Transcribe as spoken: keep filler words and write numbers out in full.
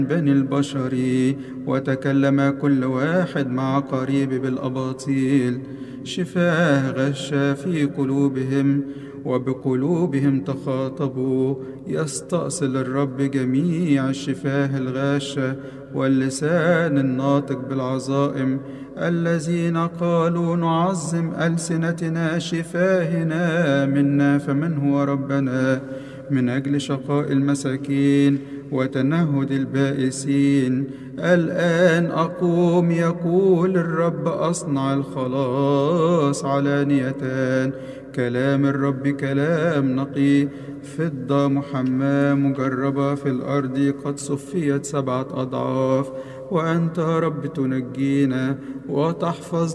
بني البشر، وتكلم كل واحد مع قريب بالأباطيل. شفاه غشا في قلوبهم، وبقلوبهم تخاطبوا. يستأصل الرب جميع الشفاه الغاشة، واللسان الناطق بالعظائم. الذين قالوا نعظم ألسنتنا شفاهنا منا، فمن هو ربنا؟ من أجل شقاء المساكين وتنهد البائسين. الآن أقوم يقول الرب، أصنع الخلاص علانية. كلام الرب كلام نقي، فضة محماة مجربة في الأرض، قد صفيت سبعة أضعاف. وأنت رب تنجينا وتحفظ